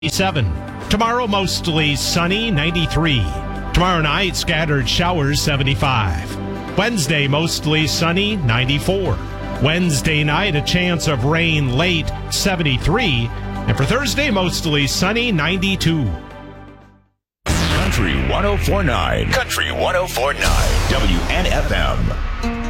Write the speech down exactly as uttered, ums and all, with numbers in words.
seven. Tomorrow, mostly sunny, ninety-three. Tomorrow night, scattered showers, seventy-five. Wednesday, mostly sunny, ninety-four. Wednesday night, a chance of rain late, seventy-three. And for Thursday, mostly sunny, ninety-two. Country one oh four point nine. Country one oh four point nine. W N F M.